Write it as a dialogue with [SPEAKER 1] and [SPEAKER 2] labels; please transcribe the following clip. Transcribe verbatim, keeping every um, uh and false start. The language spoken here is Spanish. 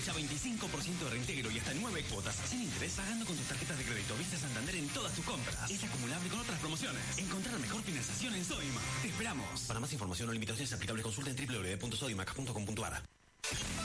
[SPEAKER 1] Aprovecha veinticinco por ciento de reintegro y hasta nueve cuotas sin interés pagando con tus tarjetas de crédito Visa Santander en todas tus compras. Es acumulable con otras promociones. Encontrar la mejor financiación en Sodimac. Te esperamos. Para más información o limitaciones aplicables, consulta en doble u doble u doble u punto sodimac punto com punto a r.